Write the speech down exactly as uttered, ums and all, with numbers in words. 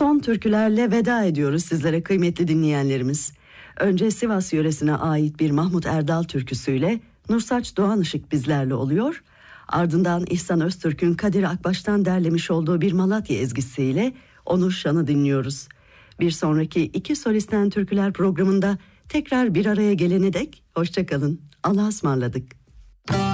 Son türkülerle veda ediyoruz sizlere kıymetli dinleyenlerimiz. Önce Sivas yöresine ait bir Mahmut Erdal türküsüyle Nursaç Doğanışık bizlerle oluyor. Ardından İhsan Öztürk'ün Kadir Akbaş'tan derlemiş olduğu bir Malatya ezgisiyle Onur Şan'ı dinliyoruz. Bir sonraki iki solisten türküler programında tekrar bir araya gelene dek hoşça kalın. Allah'a ısmarladık.